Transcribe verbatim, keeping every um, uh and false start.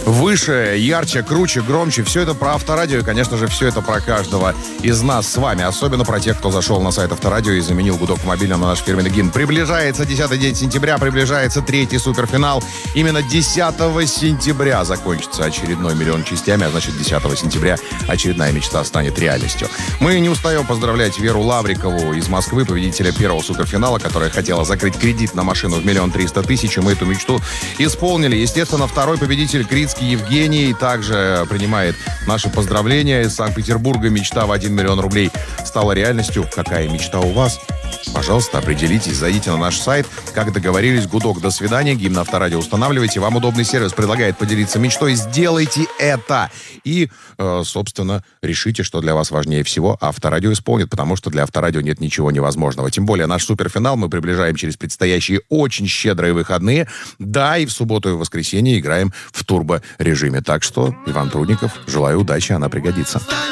Выше, ярче, круче, громче. Все это про Авторадио. И, конечно же, все это про каждого из нас с вами. Особенно про тех, кто зашел на сайт Авторадио и заменил гудок в мобильном на наш фирменный гимн. Приближается десятый день сентября, приближается третий суперфинал. Именно десятого сентября закончится очередной миллион частями, а значит, десятого сентября очередная мечта станет реальностью. Мы не устаем поздравлять Веру Лаврикову из Москвы, победителя первого суперфинала, которая хотела закрыть кредит на машину в миллион триста тысяч, и мы эту мечту исполнили. Естественно, второй победитель Крицкий Евгений также принимает наши поздравления из Санкт-Петербурга. Мечта в один миллион рублей стала реальностью. Какая мечта у вас? Пожалуйста, определитесь, зайдите на наш сайт. Как договорились, гудок «До свидания», гимн Авторадио устанавливайте. Вам удобный сервис предлагает поделиться мечтой. Сделайте это. И, э, собственно, решите, что для вас важнее всего. Авторадио исполнит, потому что для Авторадио нет ничего невозможного. Тем более наш суперфинал мы приближаем через предстоящие очень щедрые выходные. Да, и в субботу и в воскресенье играем в турбо-режиме. Так что, Иван Трудников, желаю удачи, она пригодится.